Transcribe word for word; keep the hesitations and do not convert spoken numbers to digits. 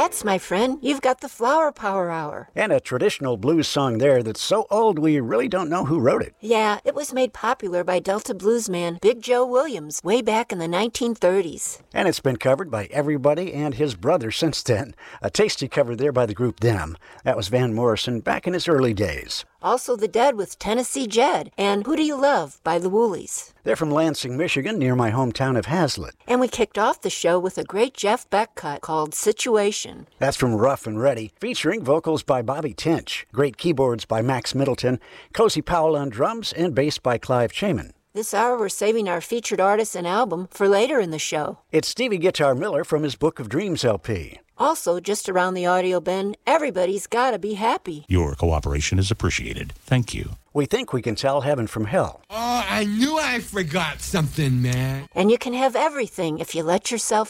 Betts, my friend, you've got the Flower Power Hour. And a traditional blues song there that's so old we really don't know who wrote it. Yeah, it was made popular by Delta bluesman Big Joe Williams way back in the nineteen thirties. And it's been covered by everybody and his brother since then. A tasty cover there by the group Them. That was Van Morrison back in his early days. Also The Dead with Tennessee Jed and Who Do You Love by the Woolies. They're from Lansing, Michigan, near my hometown of Hazlitt. And we kicked off the show with a great Jeff Beck cut called Situation. That's from Rough and Ready, featuring vocals by Bobby Tinch, great keyboards by Max Middleton, Cozy Powell on drums, and bass by Clive Chaman. This hour we're saving our featured artist and album for later in the show. It's Stevie Guitar Miller from his Book of Dreams L P. Also, just around the audio bin, everybody's gotta be happy. Your cooperation is appreciated. Thank you. We think we can tell heaven from hell. Oh, I knew I forgot something, man. And you can have everything if you let yourself